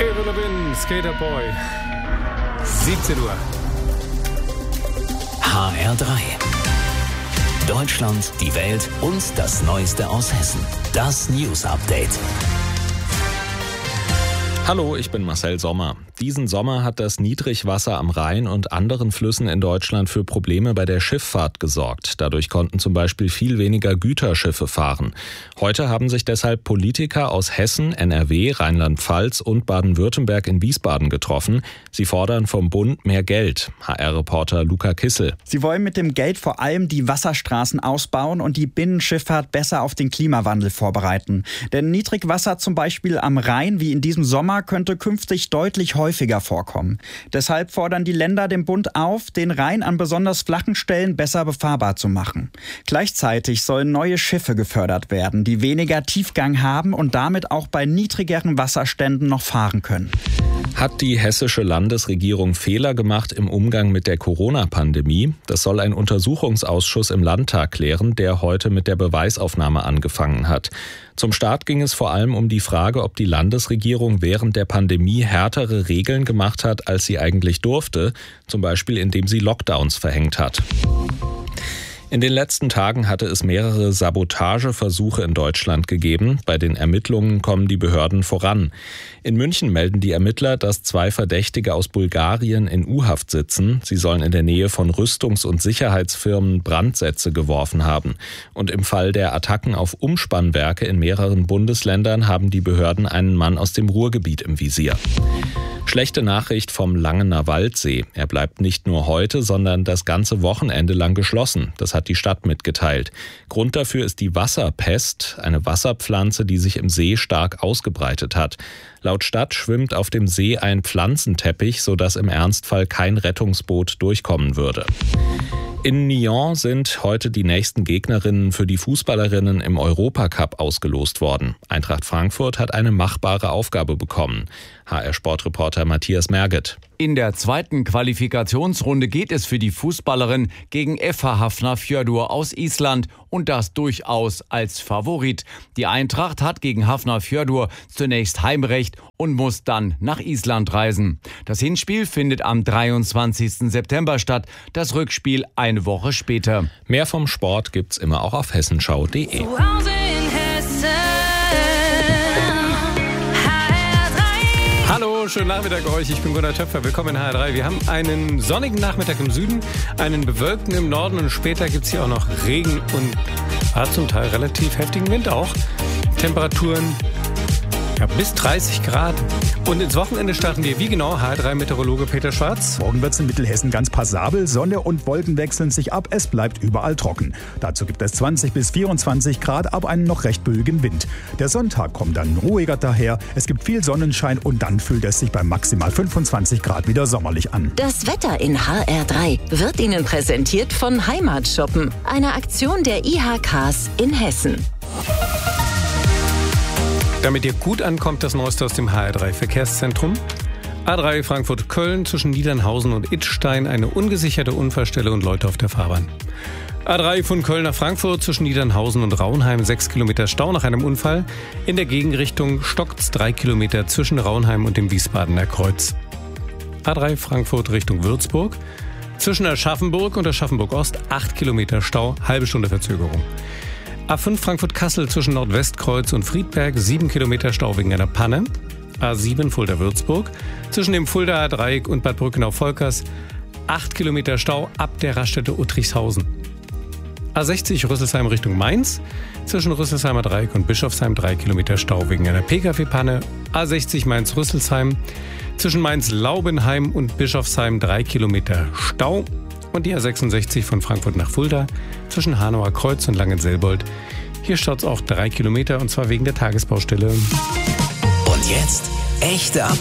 Avril Lavigne, Skater Boy. 17 Uhr. HR3. Deutschland, die Welt und das Neueste aus Hessen. Das News Update. Hallo, ich bin Marcel Sommer. Diesen Sommer hat das Niedrigwasser am Rhein und anderen Flüssen in Deutschland für Probleme bei der Schifffahrt gesorgt. Dadurch konnten zum Beispiel viel weniger Güterschiffe fahren. Heute haben sich deshalb Politiker aus Hessen, NRW, Rheinland-Pfalz und Baden-Württemberg in Wiesbaden getroffen. Sie fordern vom Bund mehr Geld. HR-Reporter Luca Kissel. Sie wollen mit dem Geld vor allem die Wasserstraßen ausbauen und die Binnenschifffahrt besser auf den Klimawandel vorbereiten. Denn Niedrigwasser zum Beispiel am Rhein wie in diesem Sommer könnte künftig deutlich häufiger vorkommen. Deshalb fordern die Länder den Bund auf, den Rhein an besonders flachen Stellen besser befahrbar zu machen. Gleichzeitig sollen neue Schiffe gefördert werden, die weniger Tiefgang haben und damit auch bei niedrigeren Wasserständen noch fahren können. Hat die hessische Landesregierung Fehler gemacht im Umgang mit der Corona-Pandemie? Das soll ein Untersuchungsausschuss im Landtag klären, der heute mit der Beweisaufnahme angefangen hat. Zum Start ging es vor allem um die Frage, ob die Landesregierung während der Pandemie härtere Regeln gemacht hat, als sie eigentlich durfte, zum Beispiel indem sie Lockdowns verhängt hat. In den letzten Tagen hatte es mehrere Sabotageversuche in Deutschland gegeben. Bei den Ermittlungen kommen die Behörden voran. In München melden die Ermittler, dass 2 Verdächtige aus Bulgarien in U-Haft sitzen. Sie sollen in der Nähe von Rüstungs- und Sicherheitsfirmen Brandsätze geworfen haben. Und im Fall der Attacken auf Umspannwerke in mehreren Bundesländern haben die Behörden einen Mann aus dem Ruhrgebiet im Visier. Schlechte Nachricht vom Langener Waldsee. Er bleibt nicht nur heute, sondern das ganze Wochenende lang geschlossen. Das hat die Stadt mitgeteilt. Grund dafür ist die Wasserpest, eine Wasserpflanze, die sich im See stark ausgebreitet hat. Laut Stadt schwimmt auf dem See ein Pflanzenteppich, sodass im Ernstfall kein Rettungsboot durchkommen würde. In Nyon sind heute die nächsten Gegnerinnen für die Fußballerinnen im Europacup ausgelost worden. Eintracht Frankfurt hat eine machbare Aufgabe bekommen. HR-Sportreporter Matthias Merget. In der zweiten Qualifikationsrunde geht es für die Fußballerin gegen FH Hafnarfjörður aus Island und das durchaus als Favorit. Die Eintracht hat gegen Hafnarfjörður zunächst Heimrecht und muss dann nach Island reisen. Das Hinspiel findet am 23. September statt, das Rückspiel eine Woche später. Mehr vom Sport gibt's immer auch auf hessenschau.de. Hallo, schönen Nachmittag euch. Ich bin Gunnar Töpfer. Willkommen in HR3. Wir haben einen sonnigen Nachmittag im Süden, einen bewölkten im Norden und später gibt es hier auch noch Regen und zum Teil relativ heftigen Wind auch. Temperaturen bis 30 Grad. Und ins Wochenende starten wir wie genau? HR3-Meteorologe Peter Schwarz. Morgen wird es in Mittelhessen ganz passabel. Sonne und Wolken wechseln sich ab. Es bleibt überall trocken. Dazu gibt es 20 bis 24 Grad, aber einen noch recht böigen Wind. Der Sonntag kommt dann ruhiger daher. Es gibt viel Sonnenschein und dann fühlt es sich bei maximal 25 Grad wieder sommerlich an. Das Wetter in HR3 wird Ihnen präsentiert von Heimatshoppen, einer Aktion der IHKs in Hessen. Damit ihr gut ankommt, das Neueste aus dem HR3-Verkehrszentrum. A3 Frankfurt-Köln zwischen Niedernhausen und Idstein eine ungesicherte Unfallstelle und Leute auf der Fahrbahn. A3 von Köln nach Frankfurt zwischen Niedernhausen und Raunheim 6 Kilometer Stau nach einem Unfall. In der Gegenrichtung stockt's 3 Kilometer zwischen Raunheim und dem Wiesbadener Kreuz. A3 Frankfurt Richtung Würzburg. Zwischen Aschaffenburg und Aschaffenburg-Ost 8 Kilometer Stau, halbe Stunde Verzögerung. A5 Frankfurt-Kassel zwischen Nordwestkreuz und Friedberg 7 Kilometer Stau wegen einer Panne. A7 Fulda-Würzburg zwischen dem Fuldaer Dreieck und Bad Brückenau-Volkers 8 Kilometer Stau ab der Raststätte Uttrichshausen. A60 Rüsselsheim Richtung Mainz zwischen Rüsselsheimer Dreieck und Bischofsheim 3 Kilometer Stau wegen einer Pkw-Panne. A60 Mainz-Rüsselsheim zwischen Mainz-Laubenheim und Bischofsheim 3 Kilometer Stau. Und die A66 von Frankfurt nach Fulda zwischen Hanauer Kreuz und Langenselbold. Hier staut's auch 3 Kilometer und zwar wegen der Tagesbaustelle. Und jetzt echte